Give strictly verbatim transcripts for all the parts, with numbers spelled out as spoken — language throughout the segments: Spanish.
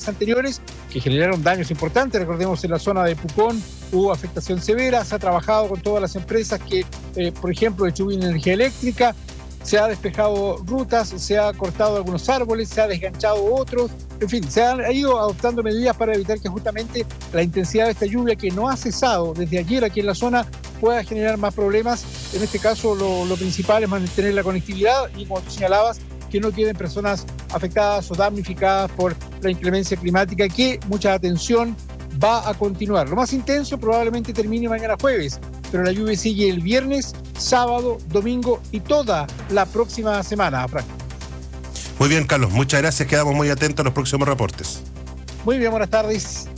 días anteriores que generaron daños importantes. Recordemos, en la zona de Pucón hubo afectación severa. Se ha trabajado con todas las empresas que, eh, por ejemplo, distribuyen energía eléctrica. Se ha despejado rutas, se ha cortado algunos árboles, se ha desganchado otros. En fin, se han ido adoptando medidas para evitar que justamente la intensidad de esta lluvia, que no ha cesado desde ayer aquí en la zona, pueda generar más problemas. En este caso, lo, lo principal es mantener la conectividad y, como tú señalabas, que no queden personas afectadas o damnificadas por la inclemencia climática, que, mucha atención, va a continuar. Lo más intenso probablemente termine mañana jueves, pero la lluvia sigue el viernes, sábado, domingo y toda la próxima semana, Frank. Muy bien, Carlos, muchas gracias. Quedamos muy atentos a los próximos reportes. Muy bien, buenas tardes.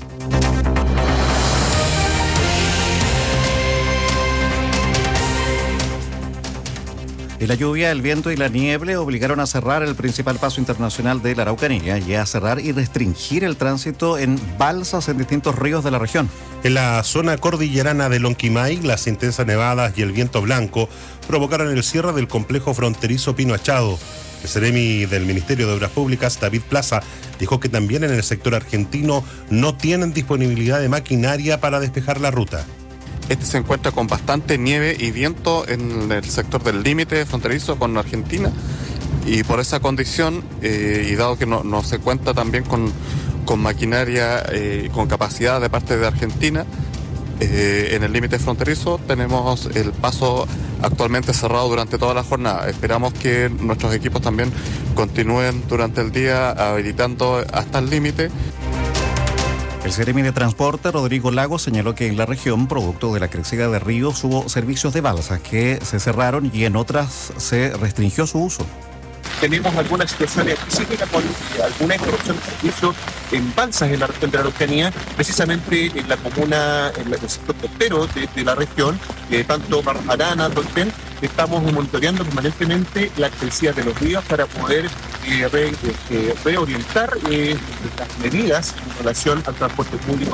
Y la lluvia, el viento y la nieve obligaron a cerrar el principal paso internacional de la Araucanía y a cerrar y restringir el tránsito en balsas en distintos ríos de la región. En la zona cordillerana de Lonquimay, las intensas nevadas y el viento blanco provocaron el cierre del complejo fronterizo Pino Achado. El seremi del Ministerio de Obras Públicas, David Plaza, dijo que también en el sector argentino no tienen disponibilidad de maquinaria para despejar la ruta. Este se encuentra con bastante nieve y viento en el sector del límite fronterizo con Argentina, y por esa condición, eh, y dado que no, no se cuenta también con, con maquinaria eh, con capacidad de parte de Argentina, eh, en el límite fronterizo tenemos el paso actualmente cerrado durante toda la jornada. Esperamos que nuestros equipos también continúen durante el día habilitando hasta el límite. El seremi de Transporte, Rodrigo Lagos, señaló que en la región, producto de la crecida de ríos, hubo servicios de balsas que se cerraron y en otras se restringió su uso. Tenemos algunas situaciones específicas con alguna interrupción de servicio en balsas en la región de la Araucanía, precisamente en la comuna, en el sector costero de, de la región, eh, tanto Barros Arana, Tolten. Estamos monitoreando permanentemente la crecidas de los ríos para poder eh, re, eh, reorientar eh, las medidas en relación al transporte público.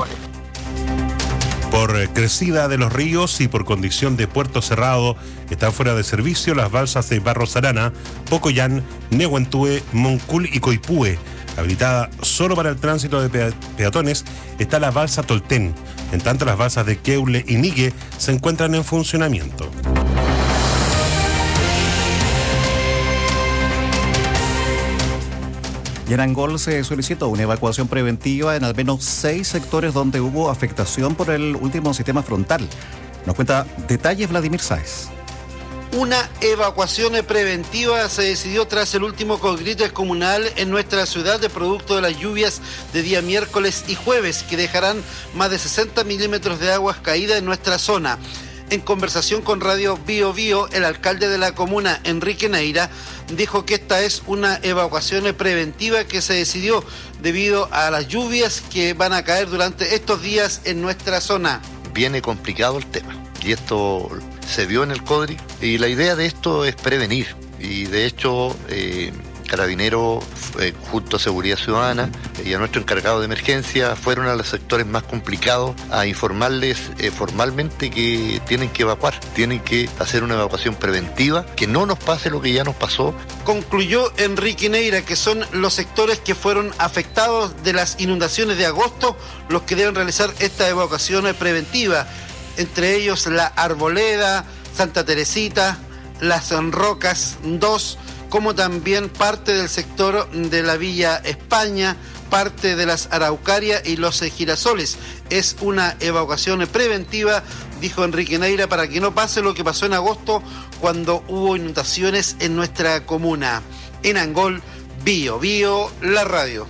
Por crecida de los ríos y por condición de puerto cerrado, están fuera de servicio las balsas de Barros Arana, Pocoyán, Nehuentue, Moncul y Coipúe. Habilitada solo para el tránsito de peatones está la balsa Tolten. En tanto, las balsas de Queule y Nigue se encuentran en funcionamiento. Y en Angol se solicitó una evacuación preventiva en al menos seis sectores donde hubo afectación por el último sistema frontal. Nos cuenta detalles Vladimir Sáez. Una evacuación preventiva se decidió tras el último colgrito descomunal en nuestra ciudad de producto de las lluvias de día miércoles y jueves, que dejarán más de sesenta milímetros de aguas caídas en nuestra zona. En conversación con Radio Bio Bio, el alcalde de la comuna, Enrique Neira, dijo que esta es una evacuación preventiva que se decidió debido a las lluvias que van a caer durante estos días en nuestra zona. Viene complicado el tema y esto se vio en el CODRI, y la idea de esto es prevenir, y de hecho eh, Carabineros eh, junto a Seguridad Ciudadana y a nuestro encargado de emergencia fueron a los sectores más complicados a informarles eh, formalmente que tienen que evacuar, tienen que hacer una evacuación preventiva, que no nos pase lo que ya nos pasó. Concluyó Enrique Neira que son los sectores que fueron afectados de las inundaciones de agosto los que deben realizar esta evacuación preventiva, entre ellos la Arboleda, Santa Teresita, Las Rocas dos, como también parte del sector de la Villa España, parte de las Araucarias y los Girasoles. Es una evacuación preventiva, dijo Enrique Neira, para que no pase lo que pasó en agosto cuando hubo inundaciones en nuestra comuna. En Angol, Bio Bio, la radio.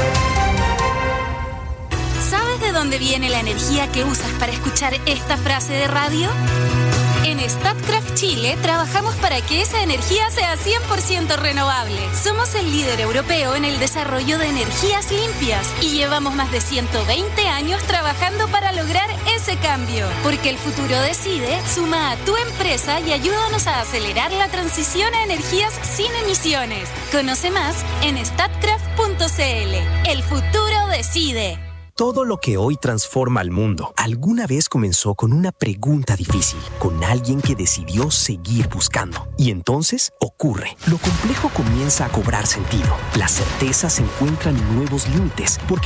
¿Sabes de dónde viene la energía que usas para escuchar esta frase de radio? En Statkraft Chile trabajamos para que esa energía sea cien por ciento renovable. Somos el líder europeo en el desarrollo de energías limpias y llevamos más de ciento veinte años trabajando para lograr ese cambio. Porque el futuro decide, suma a tu empresa y ayúdanos a acelerar la transición a energías sin emisiones. Conoce más en statkraft punto c l. El futuro decide. Todo lo que hoy transforma al mundo alguna vez comenzó con una pregunta difícil, con alguien que decidió seguir buscando. Y entonces ocurre. Lo complejo comienza a cobrar sentido. Las certezas encuentran nuevos límites porque